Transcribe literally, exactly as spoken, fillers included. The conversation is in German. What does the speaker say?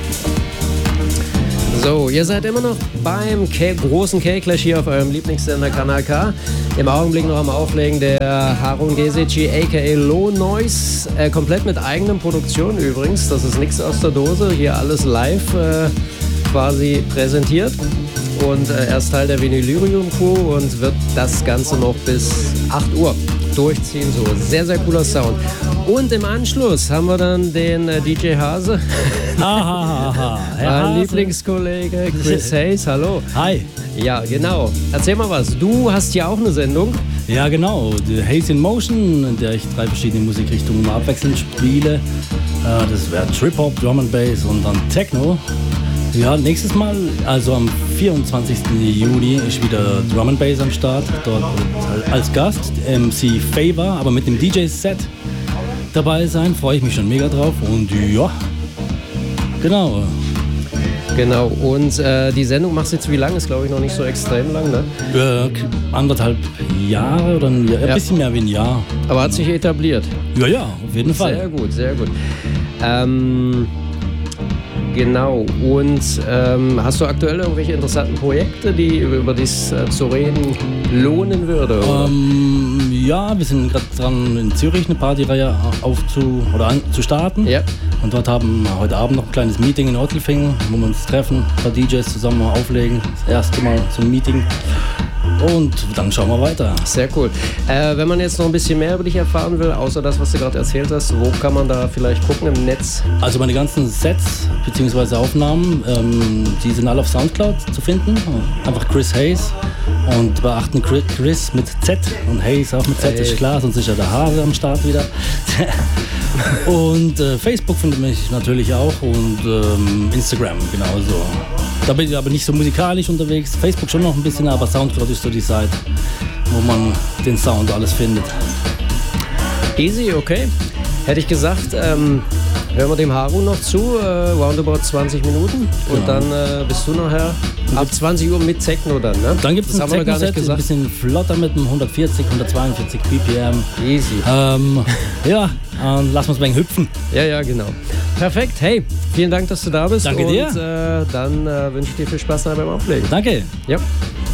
So, ihr seid immer noch beim K- großen K-Clash hier auf eurem Lieblingssender Kanal K. Im Augenblick noch am Auflegen der Harun Geseci aka Low Noise. Äh, komplett mit eigenem Produktion übrigens. Das ist nichts aus der Dose. Hier alles live äh, quasi präsentiert. Und äh, er ist Teil der Vinylyrium Crew und wird das Ganze noch bis acht Uhr durchziehen. So, sehr, sehr cooler Sound. Und im Anschluss haben wir dann den äh, D J Hase. Aha, Mein Lieblingskollege Chris Hayes, hallo. Hi. Ja, genau. Erzähl mal was. Du hast ja auch eine Sendung. Ja, genau. The Haze in Motion, in der ich drei verschiedene Musikrichtungen immer abwechselnd spiele. Äh, das wäre Trip-Hop, Drum and Bass und dann Techno. Ja, nächstes Mal, also am vierundzwanzigsten Juni, ist wieder Drum and Bass am Start. Dort als Gast M C Favor, aber mit dem D J-Set dabei sein. Freue ich mich schon mega drauf. Und ja, genau. Genau, und äh, die Sendung machst du jetzt wie lange? Ist, glaube ich, noch nicht so extrem lang, ne? Äh, anderthalb Jahre oder ein, Jahr, ja. ein bisschen mehr wie ein Jahr. Aber hat sich etabliert. Ja, ja, auf jeden Fall. Sehr gut, sehr gut. Ähm, genau, und ähm, hast du aktuell irgendwelche interessanten Projekte, die über dies äh, zu reden lohnen würde? Ähm, ja, wir sind gerade dran, in Zürich eine Partyreihe aufzu oder an, zu starten. Ja. Und dort haben wir heute Abend noch ein kleines Meeting in Ottelfingen, wo wir uns treffen, ein paar D Js zusammen mal auflegen. Das erste Mal so ein Meeting. Und dann schauen wir weiter. Sehr cool. Äh, wenn man jetzt noch ein bisschen mehr über dich erfahren will, außer das, was du gerade erzählt hast, wo kann man da vielleicht gucken im Netz? Also meine ganzen Sets bzw. Aufnahmen, ähm, die sind alle auf Soundcloud zu finden. Einfach Chris Hayes. Und beachten Chris mit Z und Hayes auch mit Z, hey. Ist klar, sonst ist ja der Hase am Start wieder. Und äh, Facebook findet mich natürlich auch und ähm, Instagram genauso. Da bin ich aber nicht so musikalisch unterwegs. Facebook schon noch ein bisschen, aber Soundcloud ist so die Seite, wo man den Sound alles findet. Easy, okay. Hätte ich gesagt, ähm, hören wir dem Harun noch zu, äh, roundabout zwanzig Minuten. Und genau. Dann äh, bist du nachher ab zwanzig Uhr mit Techno dann, ne? Dann gibt es ein Techno-Set, ein bisschen flotter mit einem hundertvierzig, hundertzweiundvierzig B P M. Easy. Ähm, ja, äh, lass uns ein wenig hüpfen. Ja, ja, genau. Perfekt. Hey, vielen Dank, dass du da bist. Danke und, dir. Und äh, dann äh, wünsche ich dir viel Spaß beim Auflegen. Danke. Ja.